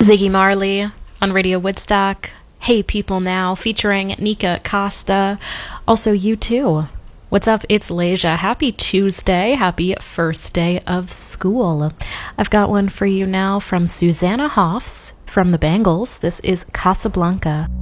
Ziggy Marley on Radio Woodstock. Hey People Now featuring Nika Costa. Also You Too. What's up? It's Leja. Happy Tuesday. Happy first day of school. I've got one for you now from Susanna Hoffs from the Bangles. This is Casablanca.